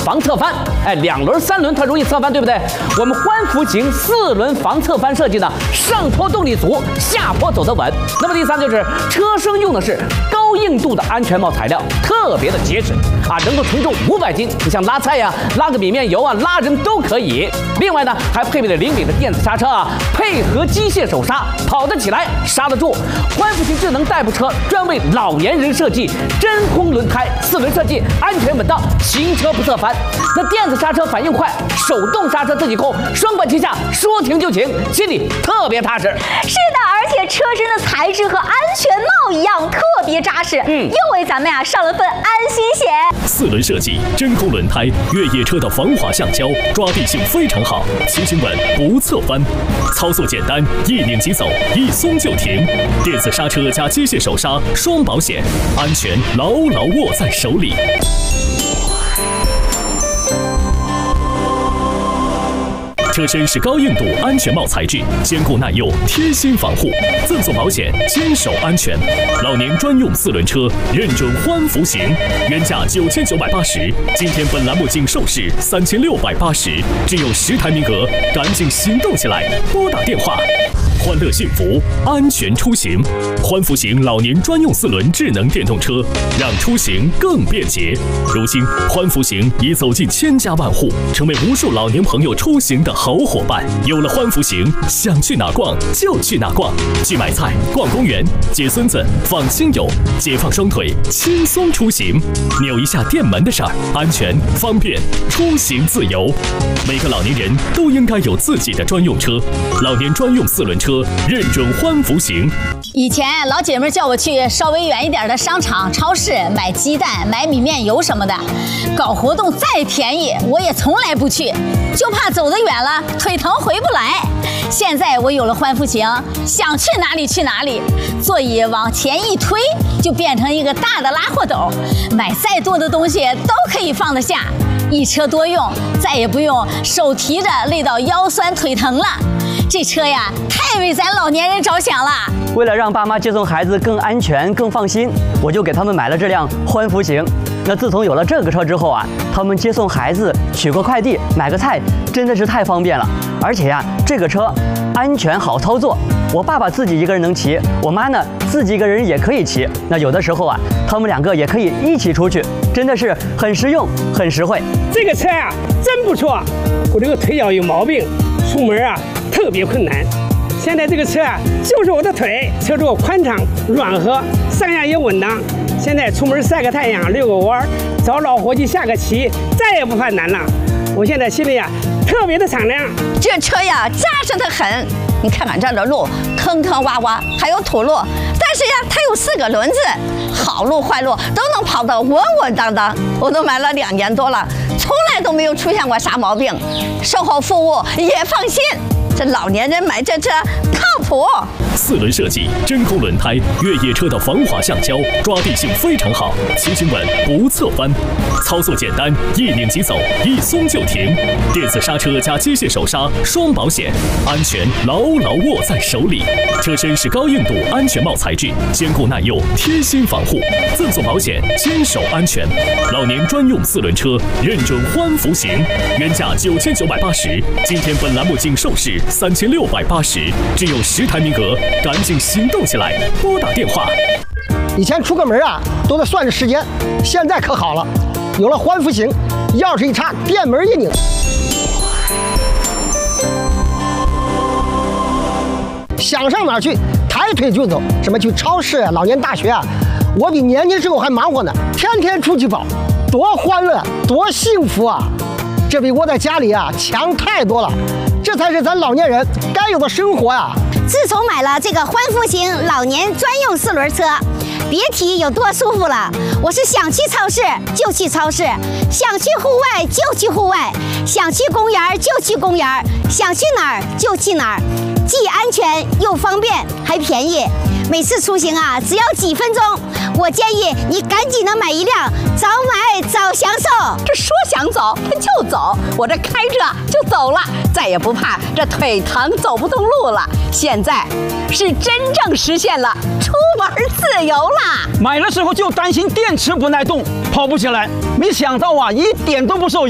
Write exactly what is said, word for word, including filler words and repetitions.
防侧翻。哎，两轮、三轮它容易侧翻，对不对？我们欢福型四轮防侧翻设计呢，上坡动力足，下坡走得稳。那么第三就是车身用的是高硬度的安全帽材料，特别的结实啊，能够承重五百斤。你像拉菜呀、拉个米面油啊、拉人都可以。另外呢，还配备了灵敏的电子刹车啊，配合机械手刹，跑得起来，刹得住。欢福型智能代步车专为老年人设计，真空轮胎，四轮设计，安全稳当，行车不侧翻。那电子刹车反应快，手动刹车自己控，双管齐下，说停就停，心里特别踏实。 是的，而且车身的材质和安全帽一样，特别扎实，嗯，又为咱们呀上了份安心险。 四轮设计，真空轮胎，越野车的防滑橡胶，抓地性非常好，骑行稳不侧翻，操作简单，一拧即走，一松就停。电子刹车加机械手刹，双保险，安全牢牢握在手里。车身是高硬度安全帽材质，坚固耐用，贴心防护，赠送保险，坚守安全。老年专用四轮车，认准欢福型，原价九千九百八十，今天本栏目仅售市三千六百八十，只有十台名额，赶紧行动起来，拨打电话。欢乐幸福，安全出行。欢福型老年专用四轮智能电动车，让出行更便捷。如今，欢福型已走进千家万户，成为无数老年朋友出行的好伙伴。有了欢福型，想去哪逛就去哪逛，去买菜、逛公园、接孙子、放亲友，解放双腿，轻松出行。扭一下电门的事儿，安全方便，出行自由。每个老年人都应该有自己的专用车，老年专用四轮车。认准欢福型。 以前老姐妹叫我去稍微远一点的商场、超市买鸡蛋、买米面油什么的，搞活动再便宜，我也从来不去，就怕走得远了腿疼回不来。现在我有了欢福型，想去哪里去哪里，座椅往前一推，就变成一个大的拉货斗，买再多的东西都可以放得下，一车多用，再也不用手提着累到腰酸腿疼了。这车呀，太为咱老年人着想了。 为了让爸妈接送孩子更安全、更放心，我就给他们买了这辆欢福型。那自从有了这个车之后啊，他们接送孩子、取个快递、买个菜，真的是太方便了。而且呀，这个车安全好操作，我爸爸自己一个人能骑，我妈呢自己一个人也可以骑。那有的时候啊，他们两个也可以一起出去，真的是很实用、很实惠。 这个车啊，真不错。我这个腿脚有毛病，出门啊特别困难。现在这个车啊，就是我的腿，车座宽敞软和，上下也稳当。现在出门晒个太阳、遛个弯，找老伙计下个棋，再也不犯难了。我现在心里啊特别的敞亮。 这车呀扎实得很，你看看这儿的路坑坑洼洼，还有土路，但是呀它有四个轮子，好路坏路都能跑得稳稳当当。我都买了两年多了，从来都没有出现过啥毛病，售后服务也放心。这老年人买这车靠谱。 四轮设计，真空轮胎，越野车的防滑橡胶，抓地性非常好，骑行稳不侧翻，操作简单，一拧即走，一松就停。电子刹车加机械手刹，双保险，安全牢牢握在手里。车身是高硬度安全帽材质，坚固耐用，贴心防护，赠送保险，坚守安全。老年专用四轮车，认准欢福型，原价九千九百八十，今天本栏目仅售市三千六百八十，只有十台名额，赶紧行动起来，拨打电话。 以前出个门啊都得算着时间，现在可好了，有了欢福型，钥匙一插，电门一拧，想上哪儿去抬腿就走。什么去超市啊、老年大学啊，我比年轻时候还忙活呢，天天出去跑，多欢乐多幸福啊！这比窝在家里啊强太多了，这才是咱老年人该有的生活啊！ 自从买了这个欢福型老年专用四轮车，别提有多舒服了。我是想去超市就去超市，想去户外就去户外，想去公园就去公园，想去哪儿就去哪儿，既安全又方便还便宜。每次出行啊只要几分钟，我建议你赶紧的买一辆，早买早享受。 这说想走他就走，我这开着就走了，再也不怕这腿疼走不动路了。现在是真正实现了出门自由啦！ 买的时候就担心电池不耐动，跑不起来，没想到啊一点都不受